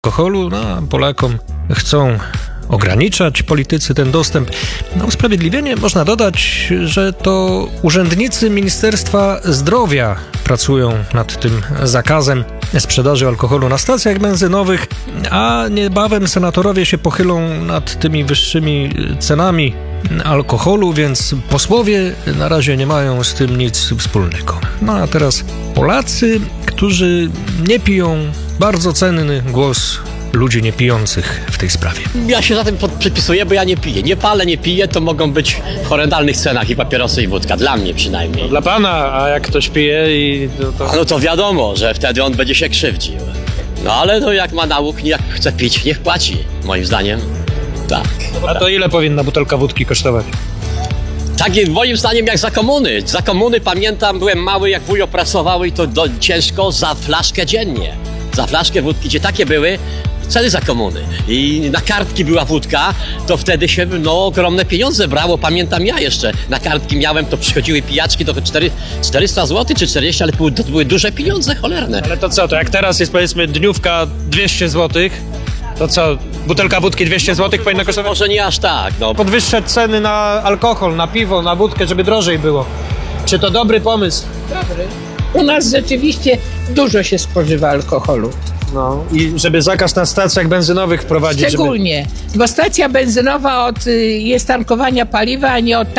alkoholu, no, a Polakom chcą ograniczać politycy ten dostęp. Na usprawiedliwienie można dodać, że to urzędnicy Ministerstwa Zdrowia pracują nad tym zakazem sprzedaży alkoholu na stacjach benzynowych, a niebawem senatorowie się pochylą nad tymi wyższymi cenami alkoholu, więc posłowie na razie nie mają z tym nic wspólnego. No a teraz Polacy, którzy nie piją, bardzo cenny głos ludzi niepijących w tej sprawie. Ja się za tym przypisuję, bo ja nie piję. Nie palę, nie piję, to mogą być w horrendalnych cenach i papierosy, i wódka. Dla mnie przynajmniej. Dla pana, a jak ktoś pije i... No to wiadomo, że wtedy on będzie się krzywdził. No ale no jak ma nauk, jak chce pić, niech płaci. Moim zdaniem tak. A to ile powinna butelka wódki kosztować? Tak, moim zdaniem jak za komuny. Za komuny pamiętam, byłem mały, jak wujo pracował i to ciężko za flaszkę dziennie. Za flaszkę wódki, gdzie takie były ceny za komuny. I na kartki była wódka, to wtedy się ogromne pieniądze brało. Pamiętam ja jeszcze, na kartki miałem, to przychodziły pijaczki, to 400 zł czy 40, ale to były duże pieniądze cholerne. Ale to co, to jak teraz jest powiedzmy dniówka 200 zł, to co, butelka wódki 200 zł powinna kosztować? Może nie aż tak, no. Podwyższać ceny na alkohol, na piwo, na wódkę, żeby drożej było. Czy to dobry pomysł? Dobry. U nas rzeczywiście dużo się spożywa alkoholu. No i żeby zakaz na stacjach benzynowych wprowadzić. Szczególnie, bo stacja benzynowa jest tankowania paliwa, a nie od